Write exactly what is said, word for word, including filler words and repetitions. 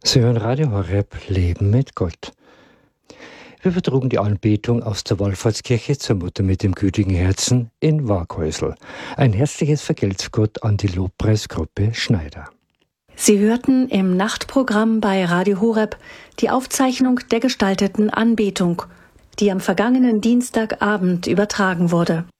Sie hören Radio Horeb, Leben mit Gott. Wir übertrugen die Anbetung aus der Wallfahrtskirche zur Mutter mit dem gütigen Herzen in Waaghäusl. Ein herzliches Vergelt's Gott an die Lobpreisgruppe Schneider. Sie hörten im Nachtprogramm bei Radio Horeb die Aufzeichnung der gestalteten Anbetung, die am vergangenen Dienstagabend übertragen wurde.